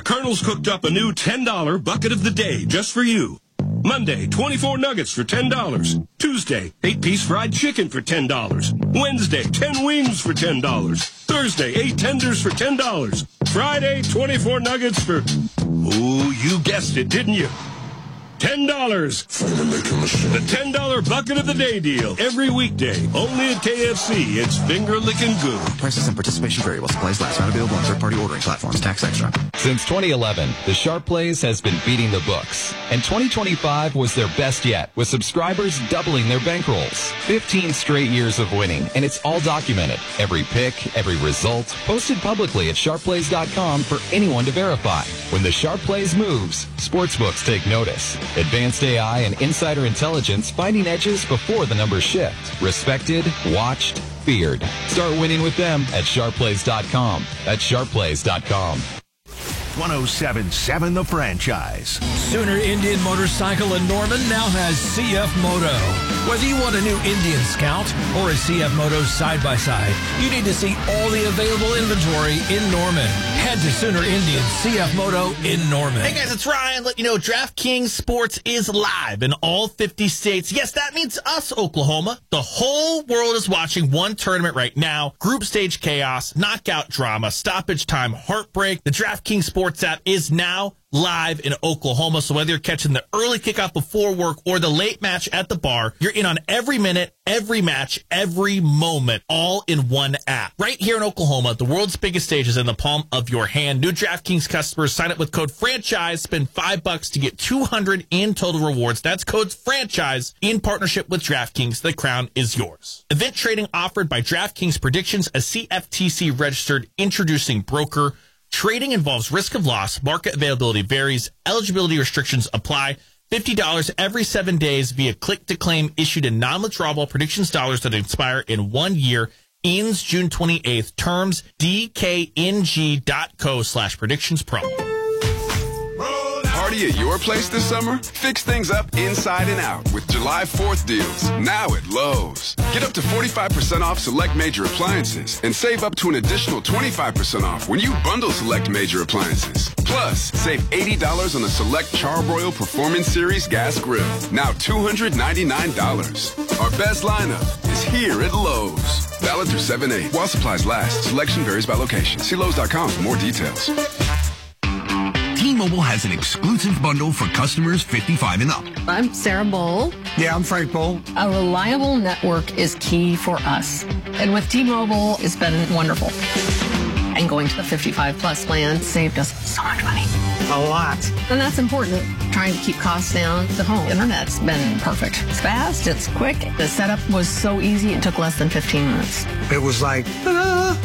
Colonel's cooked up a new $10 bucket of the day just for you. Monday, 24 nuggets for $10. Tuesday, 8-piece fried chicken for $10. Wednesday, 10 wings for $10. Thursday, 8 tenders for $10. Friday, 24 nuggets for... Oh, you guessed it, didn't you? $10. The $10 bucket of the day deal. Every weekday. Only at KFC. It's finger-licking good. Prices and participation vary while supplies last. Not available on third-party ordering platforms. Tax extra. Since 2011, the Sharp Plays has been beating the books. And 2025 was their best yet, with subscribers doubling their bankrolls. 15 straight years of winning, and it's all documented. Every pick, every result, posted publicly at sharpplays.com for anyone to verify. When the Sharp Plays moves, sportsbooks take notice. Advanced AI and insider intelligence finding edges before the numbers shift. Respected, watched, feared. Start winning with them at sharpplays.com. That's sharpplays.com. 107.7 The Franchise. Sooner Indian Motorcycle in Norman now has CF Moto. Whether you want a new Indian Scout or a CF Moto side-by-side, you need to see all the available inventory in Norman. Head to Sooner Indian CF Moto in Norman. Hey guys, it's Ryan. Let you know DraftKings Sports is live in all 50 states. Yes, that means us, Oklahoma. The whole world is watching one tournament right now. Group stage chaos, knockout drama, stoppage time, heartbreak. The DraftKings Sports app is now live in Oklahoma. So whether you're catching the early kickoff before work or the late match at the bar, you're in on every minute, every match, every moment, all in one app. Right here in Oklahoma, the world's biggest stage is in the palm of your hand. New DraftKings customers sign up with code FRANCHISE, spend $5 to get $200 in total rewards. That's code FRANCHISE in partnership with DraftKings. The crown is yours. Event trading offered by DraftKings Predictions, a CFTC registered introducing broker. Trading involves risk of loss. Market availability varies. Eligibility restrictions apply. $50 every 7 days via click-to-claim issued in non-withdrawable predictions dollars that expire in 1 year. Ends June 28th. Terms dkng.co/predictions promo. Party at your place this summer? Fix things up inside and out with July 4th deals, now at Lowe's. Get up to 45% off select major appliances and save up to an additional 25% off when you bundle select major appliances. Plus, save $80 on the select Charbroil Performance Series gas grill, now $299. Our best lineup is here at Lowe's. Valid through 7/8 while supplies last. Selection varies by location. See Lowe's.com for more details. T-Mobile has an exclusive bundle for customers 55 and up. I'm Sarah Bowl. Yeah, I'm Frank Bowl. A reliable network is key for us. And with T-Mobile, it's been wonderful. And going to the 55-plus plan saved us so much money. A lot. And that's important. Trying to keep costs down. The home internet's been perfect. It's fast. It's quick. The setup was so easy. It took less than 15 minutes. It was like, ta-da!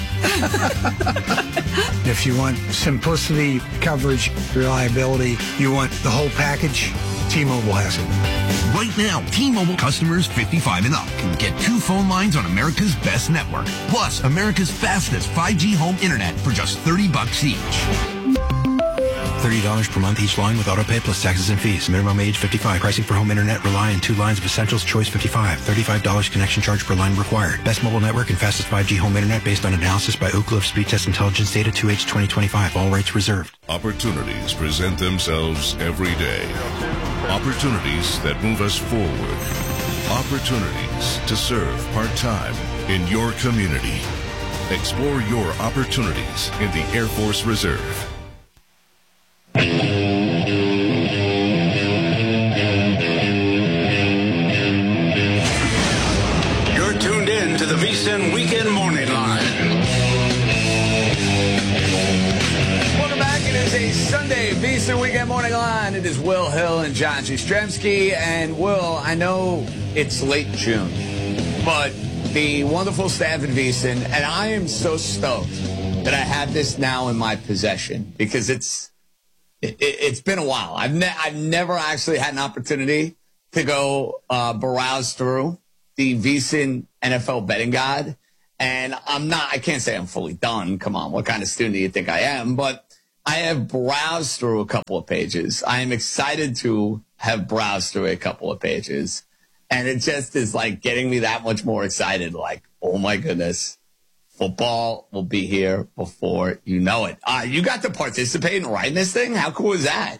If you want simplicity, coverage, reliability, you want the whole package, T-Mobile has it. Right now, T-Mobile customers 55 and up can get 2 phone lines on America's best network, plus America's fastest 5G home internet for just $30 each. $30 per month each line with autopay plus taxes and fees. Minimum age 55. Pricing for home internet rely on 2 lines of Essentials Choice 55. $35 connection charge per line required. Best mobile network and fastest 5G home internet based on analysis by Ookla of Speed Test Intelligence data 2H 2025. All rights reserved. Opportunities present themselves every day. Opportunities that move us forward. Opportunities to serve part-time in your community. Explore your opportunities in the Air Force Reserve. You're tuned in to the VSiN Weekend Morning Line. Welcome back. It is a Sunday VSiN Weekend Morning Line. It is Will Hill and John Jastrzemski. And Will, I know it's late June, but the wonderful staff at VSiN, and I am so stoked that I have this now in my possession because it's been a while. I've never actually had an opportunity to go browse through the VSiN NFL betting guide. And I can't say I'm fully done. Come on, what kind of student do you think I am? But I have browsed through a couple of pages. I am excited to have browsed through a couple of pages. And it just is like getting me that much more excited. Like, oh my goodness, Football will be here before you know it. You got to participate in writing this thing? How cool is that?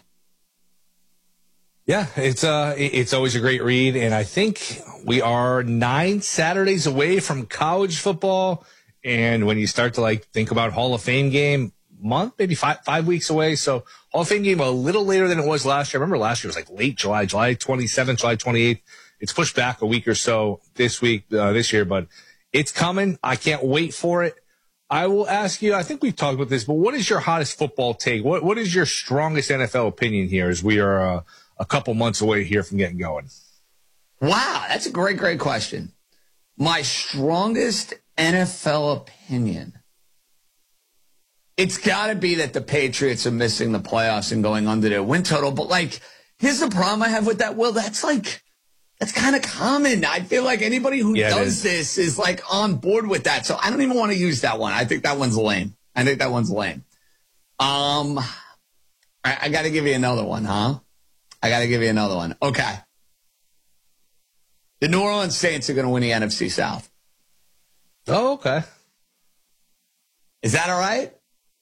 Yeah, it's always a great read, and I think we are 9 Saturdays away from college football. And when you start to think about Hall of Fame game, month, maybe 5 weeks away. So Hall of Fame game a little later than it was last year. I remember last year was late July 27th, July 28th. It's pushed back a week or so this year, but it's coming. I can't wait for it. I will ask you, I think we've talked about this, but what is your hottest football take? What is your strongest NFL opinion here as we are a couple months away here from getting going? Wow, that's a great question. My strongest NFL opinion. It's got to be that the Patriots are missing the playoffs and going under their win total. But, here's the problem I have with that, Will. That's kind of common. I feel like anybody who does this is, on board with that. So I don't even want to use that one. I think that one's lame. I got to give you another one, huh? Okay. The New Orleans Saints are going to win the NFC South. Oh, okay. Is that all right?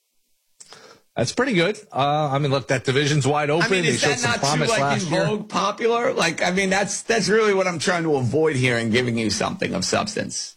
That's pretty good. Look, that division's wide open. Is that not too in vogue, popular? That's really what I'm trying to avoid here and giving you something of substance.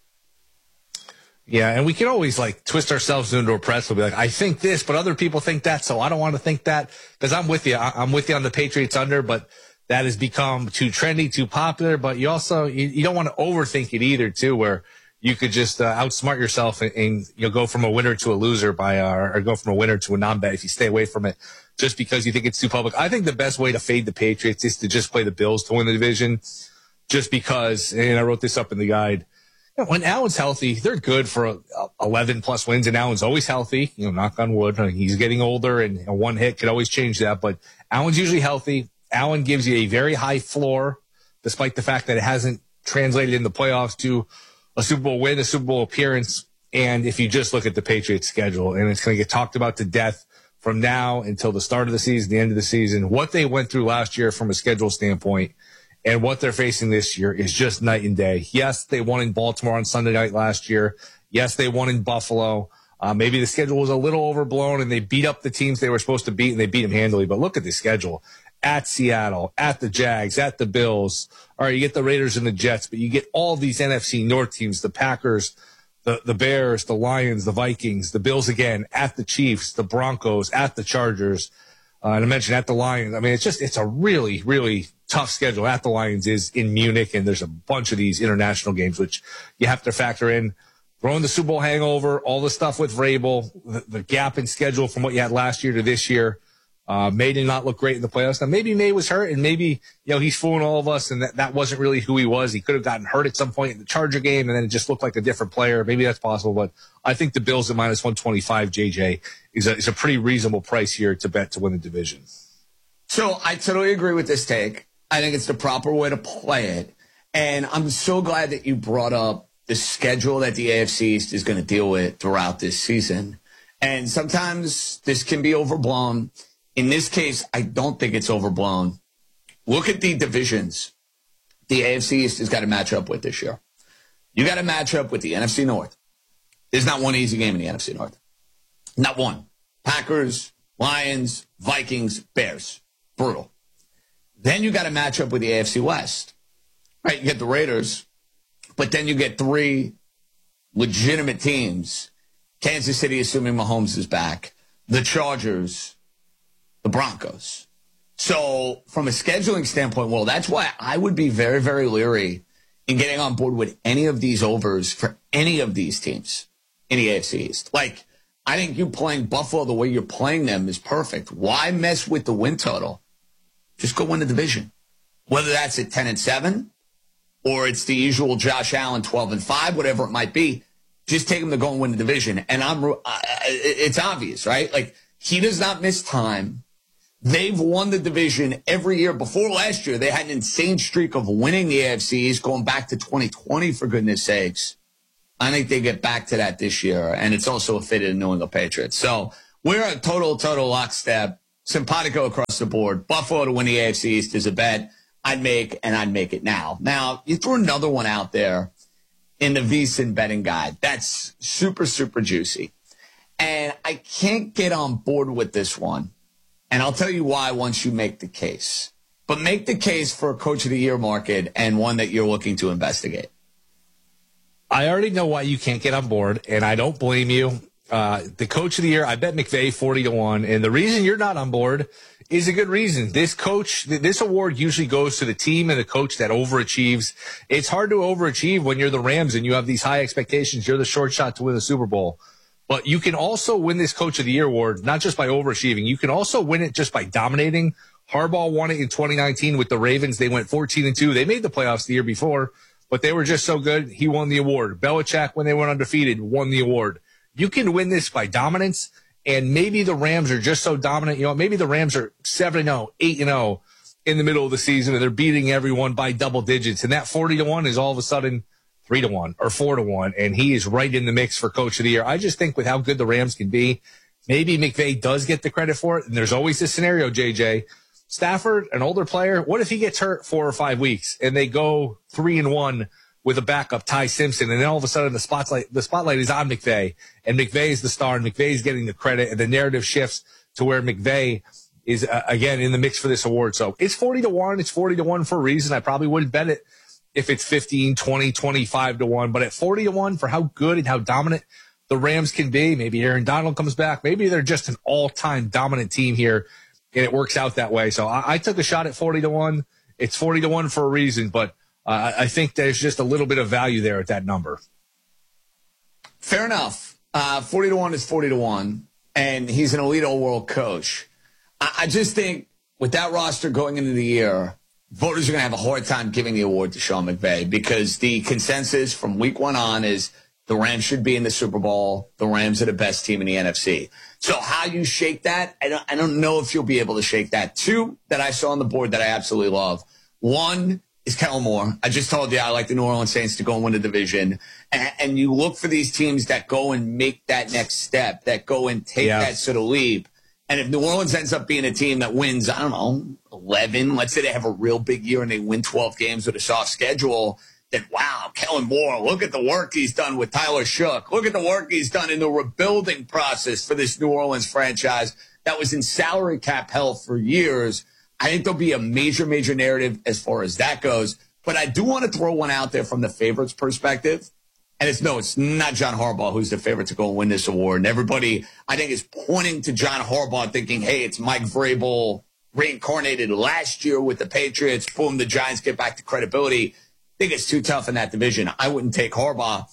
Yeah, and we can always twist ourselves into a press. We'll be I think this, but other people think that, so I don't want to think that. Because I'm with you. I'm with you on the Patriots under, but that has become too trendy, too popular. But you also you don't want to overthink it either, too, where you could just outsmart yourself and you'll go from a winner to a loser or go from a winner to a non-bet if you stay away from it just because you think it's too public. I think the best way to fade the Patriots is to just play the Bills to win the division just because, and I wrote this up in the guide, when Allen's healthy, they're good for 11-plus wins, and Allen's always healthy. Knock on wood. He's getting older, and one hit could always change that. But Allen's usually healthy. Allen gives you a very high floor, despite the fact that it hasn't translated in the playoffs to a Super Bowl win, a Super Bowl appearance. And if you just look at the Patriots schedule, and it's going to get talked about to death from now until the start of the season, the end of the season, what they went through last year from a schedule standpoint and what they're facing this year is just night and day. Yes, they won in Baltimore on Sunday night last year. Yes, they won in Buffalo. Maybe the schedule was a little overblown and they beat up the teams they were supposed to beat and they beat them handily. But look at the schedule. At Seattle, at the Jags, at the Bills. All right, you get the Raiders and the Jets, but you get all these NFC North teams, the Packers, the Bears, the Lions, the Vikings, the Bills again, at the Chiefs, the Broncos, at the Chargers. And I mentioned at the Lions. It's a really, really tough schedule. At the Lions is in Munich, and there's a bunch of these international games, which you have to factor in. Throwing the Super Bowl hangover, all the stuff with Vrabel, the gap in schedule from what you had last year to this year. May did not look great in the playoffs. Now, maybe May was hurt, and maybe, he's fooling all of us, and that wasn't really who he was. He could have gotten hurt at some point in the Charger game, and then it just looked like a different player. Maybe that's possible, but I think the Bills at minus 125, JJ, is a pretty reasonable price here to bet to win the division. So I totally agree with this take. I think it's the proper way to play it, and I'm so glad that you brought up the schedule that the AFC East is going to deal with throughout this season. And sometimes this can be overblown. In this case, I don't think it's overblown. Look at the divisions the AFC East has got to match up with this year. You got to match up with the NFC North. There's not one easy game in the NFC North. Not one. Packers, Lions, Vikings, Bears. Brutal. Then you got to match up with the AFC West. Right, you get the Raiders, but then you get three legitimate teams. Kansas City, assuming Mahomes is back. The Chargers, the Broncos. So from a scheduling standpoint, well, that's why I would be very, very leery in getting on board with any of these overs for any of these teams in the AFC East. I think you playing Buffalo the way you're playing them is perfect. Why mess with the win total? Just go win the division. Whether that's at 10-7 or it's the usual Josh Allen 12-5, whatever it might be, just take him to go and win the division. And it's obvious, right? He does not miss time. They've won the division every year. Before last year, they had an insane streak of winning the AFC East going back to 2020, for goodness sakes. I think they get back to that this year, and it's also a fit of the New England Patriots. So we're a total lockstep. Simpatico across the board. Buffalo to win the AFC East is a bet I'd make, and I'd make it now. Now, you throw another one out there in the VSiN betting guide. That's super, super juicy. And I can't get on board with this one. And I'll tell you why once you make the case. But make the case for a Coach of the Year market and one that you're looking to investigate. I already know why you can't get on board, and I don't blame you. The Coach of the Year, I bet McVay 40-1. And the reason you're not on board is a good reason. This award usually goes to the team and the coach that overachieves. It's hard to overachieve when you're the Rams and you have these high expectations. You're the short shot to win the Super Bowl. But you can also win this Coach of the Year award, not just by overachieving. You can also win it just by dominating. Harbaugh won it in 2019 with the Ravens. They went 14-2. They made the playoffs the year before, but they were just so good. He won the award. Belichick, when they went undefeated, won the award. You can win this by dominance, and maybe the Rams are just so dominant. Maybe the Rams are 7-0, 8-0 in the middle of the season, and they're beating everyone by double digits. And that 40-1 is all of a sudden 3-1 or 4-1, and he is right in the mix for Coach of the Year. I just think with how good the Rams can be, maybe McVay does get the credit for it. And there's always this scenario, JJ. Stafford, an older player, what if he gets hurt 4 or 5 weeks and they go 3-1 with a backup, Ty Simpson, and then all of a sudden the spotlight is on McVay, and McVay is the star, and McVay is getting the credit, and the narrative shifts to where McVay is again in the mix for this award. So it's 40-1. It's 40-1 for a reason. I probably wouldn't bet it if it's 15, 20, 25-1, but at 40-1 for how good and how dominant the Rams can be, maybe Aaron Donald comes back, maybe they're just an all-time dominant team here, and it works out that way. So I took a shot at 40-1. It's 40-1 for a reason, but I think there's just a little bit of value there at that number. Fair enough. 40-1 is 40-1, and he's an elite all-world coach. I just think with that roster going into the year, voters are going to have a hard time giving the award to Sean McVay because the consensus from week 1 on is the Rams should be in the Super Bowl. The Rams are the best team in the NFC. So how you shake that, I don't know if you'll be able to shake that. 2 that I saw on the board that I absolutely love. 1 is Kellen Moore. I just told you I like the New Orleans Saints to go and win the division. And you look for these teams that go and make that next step, that go and take that sort of leap. And if New Orleans ends up being a team that wins, 11, let's say they have a real big year and they win 12 games with a soft schedule, then wow, Kellen Moore, look at the work he's done with Tyler Shook. Look at the work he's done in the rebuilding process for this New Orleans franchise that was in salary cap hell for years. I think there'll be a major, major narrative as far as that goes. But I do want to throw one out there from the favorites perspective. And it's not John Harbaugh who's the favorite to go and win this award. And everybody, I think, is pointing to John Harbaugh thinking, hey, it's Mike Vrabel reincarnated last year with the Patriots. Boom, the Giants get back to credibility. I think it's too tough in that division. I wouldn't take Harbaugh.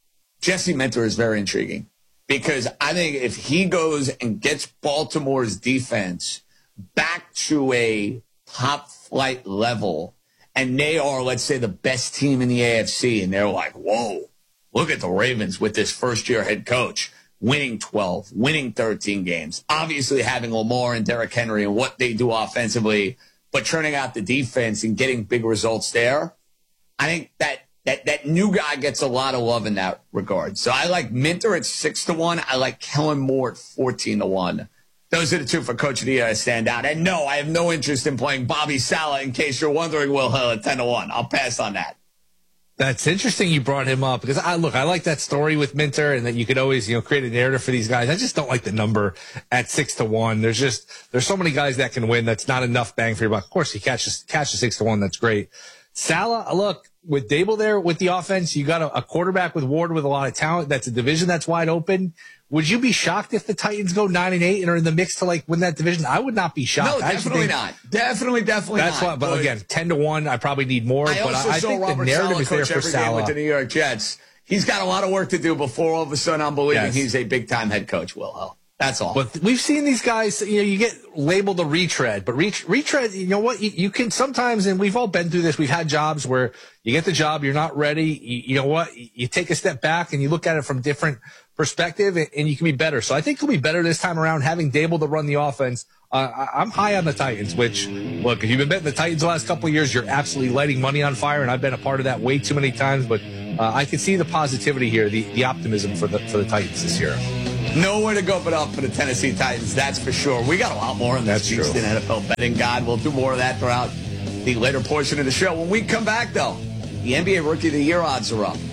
Jesse Minter is very intriguing because I think if he goes and gets Baltimore's defense back to a top flight level and they are, let's say, the best team in the AFC and they're like, whoa, look at the Ravens with this first-year head coach winning 12, winning 13 games, obviously having Lamar and Derrick Henry and what they do offensively, but turning out the defense and getting big results there. I think that new guy gets a lot of love in that regard. So I like Minter at 6-1. I like Kellen Moore at 14-1. Those are the 2 for Coach of the Year that stand out. And no, I have no interest in playing Bobby Saleh, in case you're wondering, Will Hill, at 10-1. I'll pass on that. That's interesting you brought him up because I like that story with Minter and that you could always, create a narrative for these guys. I just don't like the number at 6-1. There's so many guys that can win. That's not enough bang for your buck. Of course, he catches 6-1. That's great. Saleh, look, with Dable there with the offense, you got a quarterback with Ward with a lot of talent. That's a division that's wide open. Would you be shocked if the Titans go 9-8 and are in the mix to win that division? I would not be shocked. No, definitely not. Definitely that's not. That's why. But again, 10-1, I probably need more. I think Robert the narrative is there for Saleh with the New York Jets. He's got a lot of work to do before all of a sudden I'm believing he's a big time head coach. Will Hill. That's all. But we've seen these guys, you get labeled a retread, but retread, you know what? You can sometimes, and we've all been through this. We've had jobs where you get the job, you're not ready. You know what? You take a step back and you look at it from different perspective and you can be better. So I think he'll be better this time around having Dable to run the offense. I'm high on the Titans, which, look, if you've been betting the Titans the last couple of years, you're absolutely lighting money on fire, and I've been a part of that way too many times. But I can see the positivity here, the optimism for the Titans this year. Nowhere to go but up for the Tennessee Titans, that's for sure. We got a lot more in this VSiN NFL betting guide. We'll do more of that throughout the later portion of the show. When we come back, though, the NBA Rookie of the Year odds are up.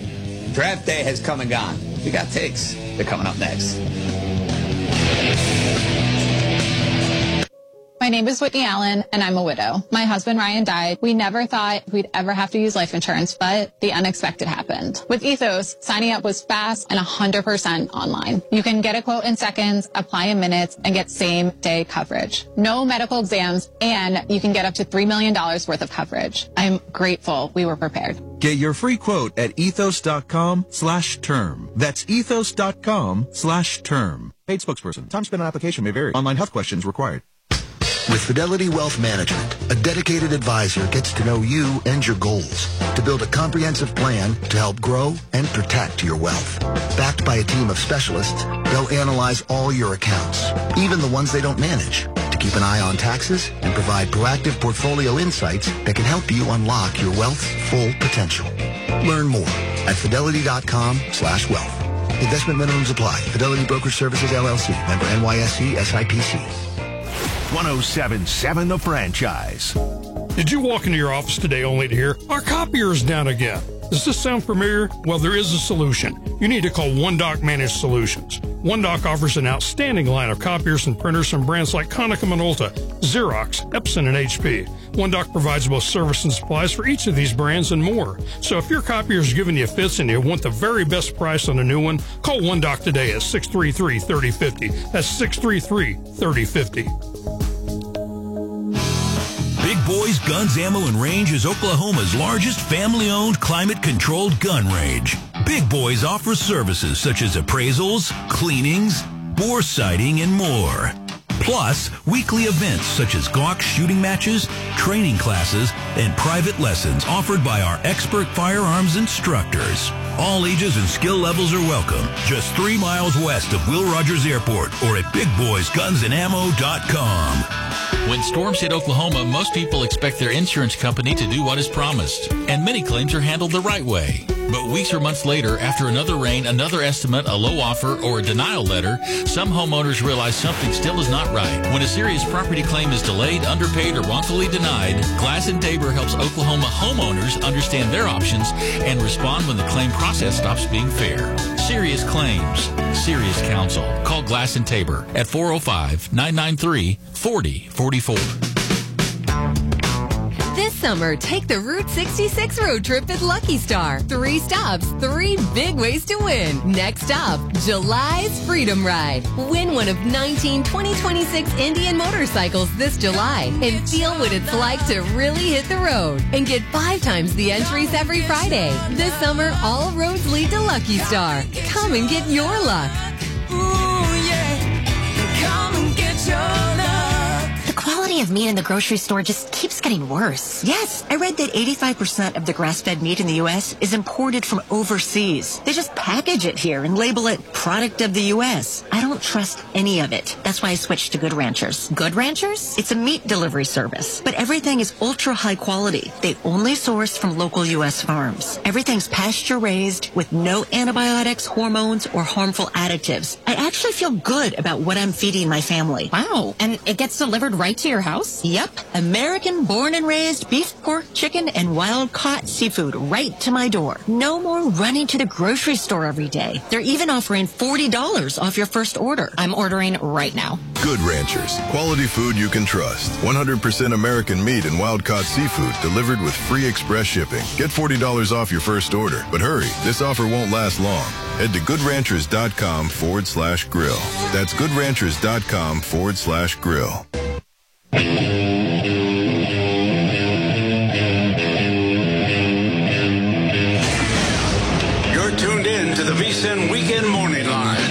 Draft day has come and gone. We got takes. They're coming up next. My name is Whitney Allen, and I'm a widow. My husband, Ryan, died. We never thought we'd ever have to use life insurance, but the unexpected happened. With Ethos, signing up was fast and 100% online. You can get a quote in seconds, apply in minutes, and get same-day coverage. No medical exams, and you can get up to $3 million worth of coverage. I'm grateful we were prepared. Get your free quote at ethos.com/term. That's ethos.com/term. Paid spokesperson. Time spent on application may vary. Online health questions required. With Fidelity Wealth Management, a dedicated advisor gets to know you and your goals to build a comprehensive plan to help grow and protect your wealth. Backed by a team of specialists, they'll analyze all your accounts, even the ones they don't manage, to keep an eye on taxes and provide proactive portfolio insights that can help you unlock your wealth's full potential. Learn more at fidelity.com/wealth. Investment minimums apply. Fidelity Brokerage Services, LLC. Member NYSE, SIPC. 107.7 The Franchise. Did you walk into your office today only to hear, our copier is down again? Does this sound familiar? Well, there is a solution. You need to call OneDoc Managed Solutions. OneDoc offers an outstanding line of copiers and printers from brands like Konica Minolta, Xerox, Epson, and HP. OneDoc provides both service and supplies for each of these brands and more. So if your copier is giving you fits and you want the very best price on a new one, call OneDoc today at 633-3050. That's 633-3050. Big Boys Guns, Ammo, and Range is Oklahoma's largest family-owned, climate-controlled gun range. Big Boys offers services such as appraisals, cleanings, bore sighting, and more. Plus, weekly events such as Glock shooting matches, training classes, and private lessons offered by our expert firearms instructors. All ages and skill levels are welcome. Just 3 miles west of Will Rogers Airport or at BigBoysGunsAndAmmo.com. When storms hit Oklahoma, most people expect their insurance company to do what is promised, and many claims are handled the right way. But weeks or months later, after another rain, another estimate, a low offer, or a denial letter, some homeowners realize something still is not right. When a serious property claim is delayed, underpaid, or wrongfully denied, Glass & Tabor helps Oklahoma homeowners understand their options and respond when the claim process stops being fair. Serious claims, serious counsel. Call Glass & Tabor at 405-993-4044. This summer, take the Route 66 road trip at Lucky Star. 3 stops, 3 big ways to win. Next up, July's Freedom Ride. Win one of 19 2026 Indian motorcycles this July and feel what it's like to really hit the road. And get 5 times the entries every Friday. This summer, all roads lead to Lucky Star. Come and get your luck. Ooh, yeah. Come and get your luck. The quality of meat in the grocery store just keeps getting worse. Yes, I read that 85% of the grass-fed meat in the U.S. is imported from overseas. They just package it here and label it product of the U.S. I don't trust any of it. That's why I switched to Good Ranchers. Good Ranchers? It's a meat delivery service, but everything is ultra high quality. They only source from local U.S. farms. Everything's pasture-raised with no antibiotics, hormones, or harmful additives. I actually feel good about what I'm feeding my family. Wow, and it gets delivered right to your house? Yep. American born and raised beef, pork, chicken, and wild-caught seafood right to my door. No more running to the grocery store every day. They're even offering $40 off your first order. I'm ordering right now. Good Ranchers. Quality food you can trust. 100% American meat and wild-caught seafood delivered with free express shipping. Get $40 off your first order. But hurry, this offer won't last long. Head to goodranchers.com/grill. That's goodranchers.com/grill. You're tuned in to the VSiN Weekend Morning Line.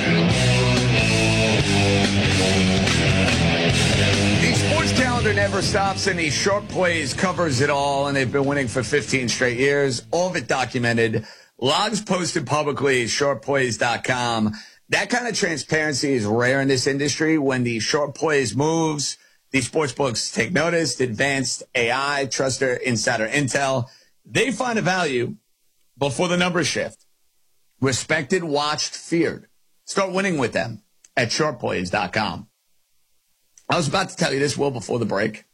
The sports calendar never stops, and the Sharp Plays covers it all, and they've been winning for 15 straight years. All of it documented. Logs posted publicly at sharpplays.com. That kind of transparency is rare in this industry. When the Sharp Plays moves, the sports books take notice. Advanced AI, Truster, Insider Intel, they find a value before the numbers shift. Respected, watched, feared. Start winning with them at sharpplays.com. I was about to tell you this, Will, before the break.